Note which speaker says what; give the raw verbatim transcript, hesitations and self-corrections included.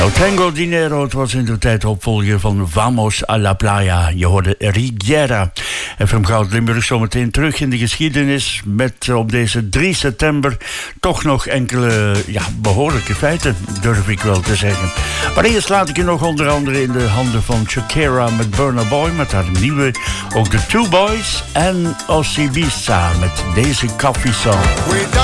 Speaker 1: Tango Dinero, het was in de tijd opvolger van Vamos a la Playa. Je hoorde Riviera. En van Goud Limburg zometeen terug in de geschiedenis met op deze drie september toch nog enkele ja, behoorlijke feiten, durf ik wel te zeggen. Maar eerst laat ik je nog onder andere in de handen van Shakira met Burna Boy, met haar nieuwe, ook de Two Boys en Osibisa met deze Coffee Song.